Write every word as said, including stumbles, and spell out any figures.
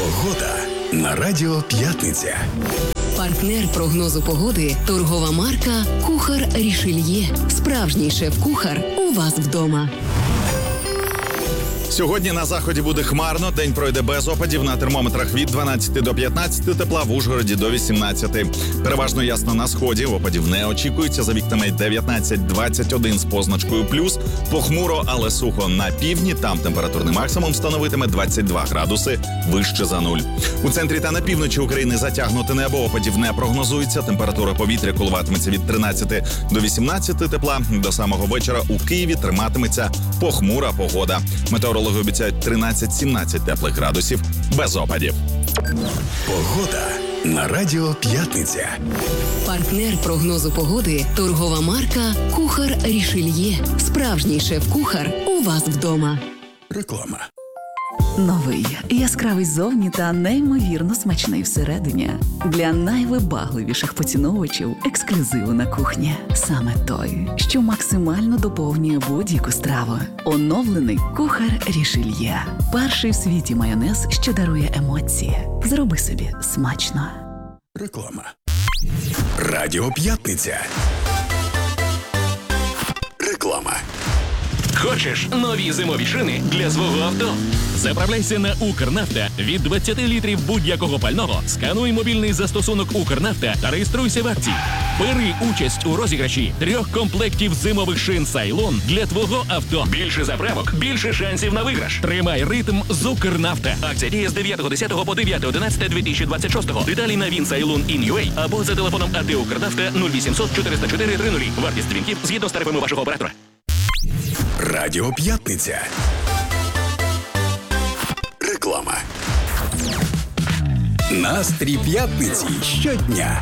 Погода на Радіо П'ятниця. Партнер прогнозу погоди – торгова марка «Кухар Рішельє». Справжній шеф-кухар у вас вдома. Сьогодні на заході буде хмарно, день пройде без опадів, на термометрах від дванадцяти до п'ятнадцяти тепла, в Ужгороді до вісімнадцяти. Переважно ясно на сході, опадів не очікується, за вікнами дев'ятнадцять двадцять один з позначкою плюс. Похмуро, але сухо на півдні, там температурний максимум становитиме двадцять два градуси вище за нуль. У центрі та на півночі України затягнуте небо, опадів не прогнозується, температура повітря коливатиметься від тринадцяти до вісімнадцяти тепла, до самого вечора у Києві триматиметься похмура погода. Метеорологи обіцяють тринадцять-сімнадцять теплих градусів без опадів. Погода на Радіо П'ятниця. Партнер прогнозу погоди – торгова марка «Кухар Рішельє». Справжній шеф-кухар у вас вдома. Реклама. Новий, яскравий ззовні та неймовірно смачний всередині. Для найвибагливіших поціновувачів ексклюзиву на кухні. Саме той, що максимально доповнює будь-яку страву. Оновлений «Кухар Рішельє». Перший в світі майонез, що дарує емоції. Зроби собі смачно. Реклама. Радіо П'ятниця. Реклама. Хочеш нові зимові шини для свого авто? Заправляйся на «Укрнафта» від двадцяти літрів будь-якого пального, скануй мобільний застосунок «Укрнафта» та реєструйся в акції. Бери участь у розіграші трьох комплектів зимових шин «Сайлон» для твого авто. Більше заправок, більше шансів на виграш. Тримай ритм з «Укрнафта». Акція діє з дев'ятого десятого по дев'яте одинадцяте дві тисячі двадцять шостого. Деталі на він сайлон точка ін ю ей або за телефоном АТ «Укрнафта» нуль вісімсот чотириста чотири три нуль. Вартість дзвінків згідно з тарифами вашого оператора. Радіо П'ятниця. Реклама. Настрій п'ятниці щодня